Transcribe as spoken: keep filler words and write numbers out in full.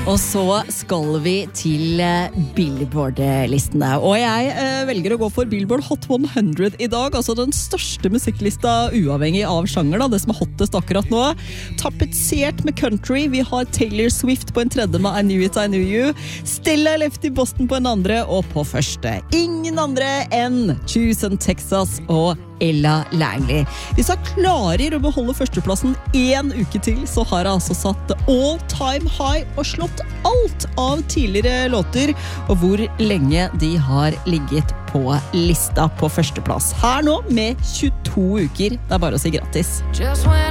Og så skal vi til Billboard-listene. Og jeg eh, velger å gå for Billboard Hot hundre i dag, altså den største musikklista uavhengig av sjanger, da, det som er hottest akkurat nå. Tapetsert med country, vi har Taylor Swift på en tredje med I Knew It, I Knew You. Stella Left i Boston på en andre, og på første ingen andre enn Houston, Texas og Ella Langley. Hvis jeg klarer å beholde førsteplassen en uke til, så har jeg altså satt all time high og slått alt av tidligere låter, og hvor lenge de har ligget på lista på førsteplass. Her nå med tjueto uker. Det er bare å si gratis.